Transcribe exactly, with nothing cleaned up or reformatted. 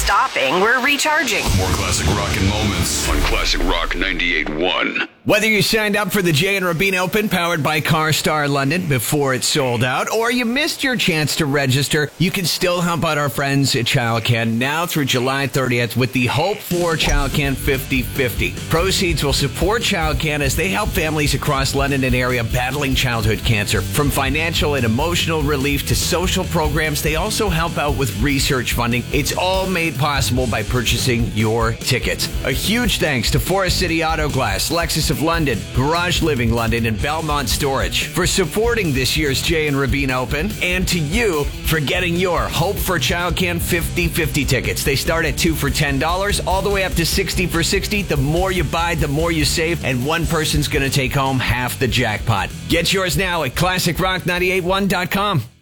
stopping, we're recharging. More classic rock and moments on Classic Rock ninety-eight point one. Whether you signed up for the Jay and Rabin Open powered by CarStar London before it sold out, or you missed your chance to register, you can still help out our friends at ChildCan now through July thirtieth with the Hope for ChildCan fifty fifty. Proceeds will support ChildCan as they help families across London and area battling childhood cancer. From financial and emotional relief to social programs, they also help out with research funding. It's all made possible by purchasing your tickets. A huge thanks to Forest City Auto Glass, Lexus of London, Garage Living London, and Belmont Storage for supporting this year's Jay and Rabin Open, and to you for getting your Hope for ChildCan fifty fifty tickets. They start at two for ten dollars, all the way up to sixty for sixty. The more you buy, the more you save, and one person's going to take home half the jackpot. Get yours now at classic rock nine eight one dot com.